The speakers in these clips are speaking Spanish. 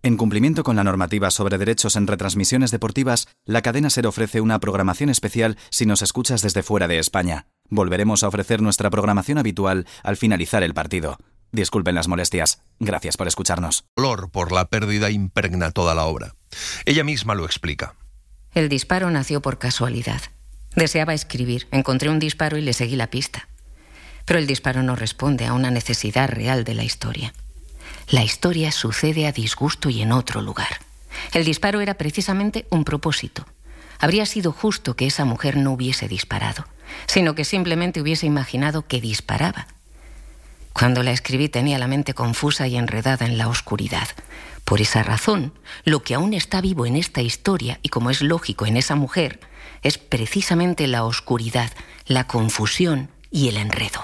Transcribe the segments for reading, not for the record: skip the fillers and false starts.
En cumplimiento con la normativa sobre derechos en retransmisiones deportivas, la cadena SER ofrece una programación especial si nos escuchas desde fuera de España. Volveremos a ofrecer nuestra programación habitual al finalizar el partido. Disculpen las molestias. Gracias por escucharnos. El dolor por la pérdida impregna toda la obra. Ella misma lo explica. El disparo nació por casualidad. Deseaba escribir, encontré un disparo y le seguí la pista. Pero el disparo no responde a una necesidad real de la historia. La historia sucede a disgusto y en otro lugar. El disparo era precisamente un propósito. Habría sido justo que esa mujer no hubiese disparado, sino que simplemente hubiese imaginado que disparaba. Cuando la escribí tenía la mente confusa y enredada en la oscuridad. Por esa razón, lo que aún está vivo en esta historia, y como es lógico en esa mujer, es precisamente la oscuridad, la confusión y el enredo.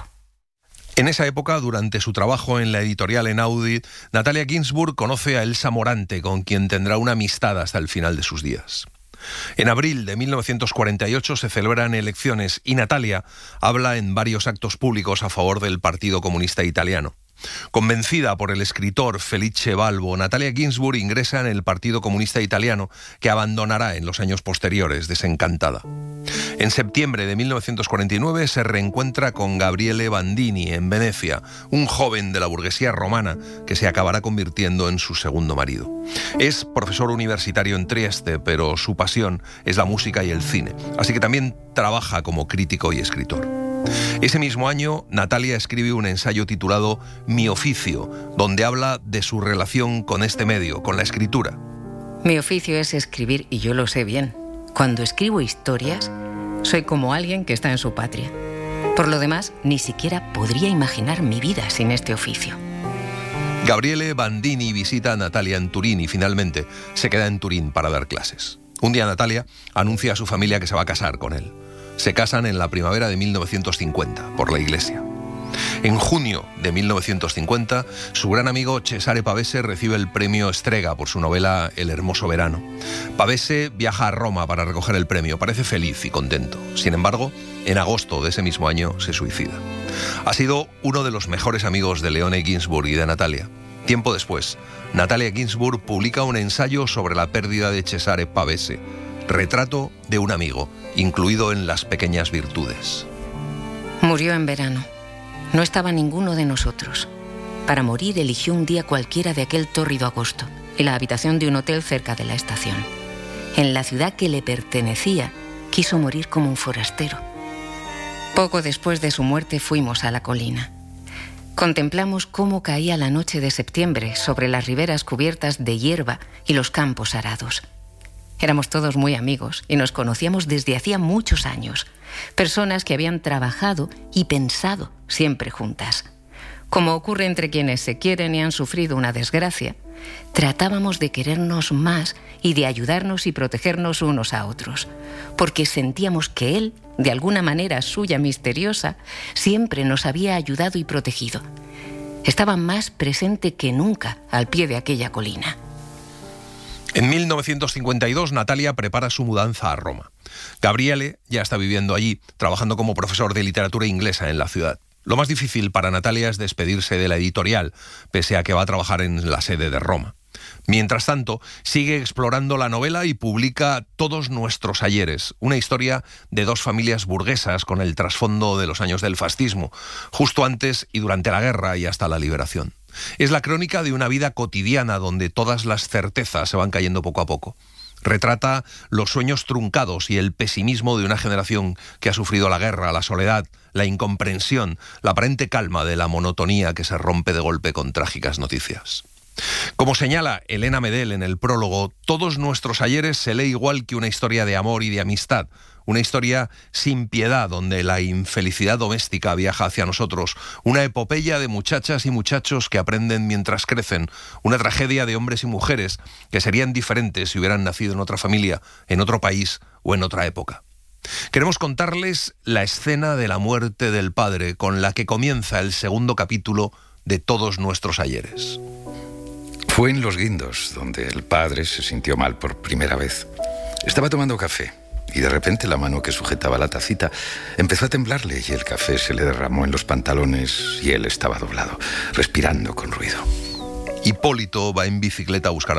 En esa época, durante su trabajo en la editorial Enaudi, Natalia Ginzburg conoce a Elsa Morante, con quien tendrá una amistad hasta el final de sus días. En abril de 1948 se celebran elecciones y Natalia habla en varios actos públicos a favor del Partido Comunista Italiano. Convencida por el escritor Felice Balbo, Natalia Ginzburg ingresa en el Partido Comunista Italiano, que abandonará en los años posteriores, desencantada. En septiembre de 1949 se reencuentra con Gabriele Bandini en Venecia, un joven de la burguesía romana que se acabará convirtiendo en su segundo marido. Es profesor universitario en Trieste, pero su pasión es la música y el cine, así que también trabaja como crítico y escritor. Ese mismo año, Natalia escribe un ensayo titulado Mi oficio, donde habla de su relación con este medio, con la escritura. Mi oficio es escribir y yo lo sé bien. Cuando escribo historias, soy como alguien que está en su patria. Por lo demás, ni siquiera podría imaginar mi vida sin este oficio. Gabriele Bandini visita a Natalia en Turín y finalmente se queda en Turín para dar clases. Un día Natalia anuncia a su familia que se va a casar con él. Se casan en la primavera de 1950, por la iglesia. En junio de 1950, su gran amigo Cesare Pavese recibe el premio Strega por su novela El hermoso verano. Pavese viaja a Roma para recoger el premio, parece feliz y contento. Sin embargo, en agosto de ese mismo año se suicida. Ha sido uno de los mejores amigos de Leone Ginzburg y de Natalia. Tiempo después, Natalia Ginzburg publica un ensayo sobre la pérdida de Cesare Pavese, retrato de un amigo, incluido en Las pequeñas virtudes. Murió en verano. No estaba ninguno de nosotros. Para morir eligió un día cualquiera de aquel tórrido agosto y la habitación de un hotel cerca de la estación. En la ciudad que le pertenecía, quiso morir como un forastero. Poco después de su muerte fuimos a la colina. Contemplamos cómo caía la noche de septiembre sobre las riberas cubiertas de hierba y los campos arados. Éramos todos muy amigos y nos conocíamos desde hacía muchos años. Personas que habían trabajado y pensado siempre juntas. Como ocurre entre quienes se quieren y han sufrido una desgracia, tratábamos de querernos más y de ayudarnos y protegernos unos a otros, porque sentíamos que él, de alguna manera suya misteriosa, siempre nos había ayudado y protegido. Estaba más presente que nunca al pie de aquella colina. En 1952, Natalia prepara su mudanza a Roma. Gabriele ya está viviendo allí, trabajando como profesor de literatura inglesa en la ciudad. Lo más difícil para Natalia es despedirse de la editorial, pese a que va a trabajar en la sede de Roma. Mientras tanto, sigue explorando la novela y publica Todos nuestros ayeres, una historia de dos familias burguesas con el trasfondo de los años del fascismo, justo antes y durante la guerra y hasta la liberación. Es la crónica de una vida cotidiana donde todas las certezas se van cayendo poco a poco. Retrata los sueños truncados y el pesimismo de una generación que ha sufrido la guerra, la soledad, la incomprensión, la aparente calma de la monotonía que se rompe de golpe con trágicas noticias. Como señala Elena Medel en el prólogo, Todos nuestros ayeres se lee igual que una historia de amor y de amistad, una historia sin piedad donde la infelicidad doméstica viaja hacia nosotros, una epopeya de muchachas y muchachos que aprenden mientras crecen, una tragedia de hombres y mujeres que serían diferentes si hubieran nacido en otra familia, en otro país o en otra época. Queremos contarles la escena de la muerte del padre con la que comienza el segundo capítulo de Todos nuestros ayeres. Fue en Los Guindos, donde el padre se sintió mal por primera vez. Estaba tomando café y de repente la mano que sujetaba la tacita empezó a temblarle y el café se le derramó en los pantalones y él estaba doblado, respirando con ruido. Hipólito va en bicicleta a buscar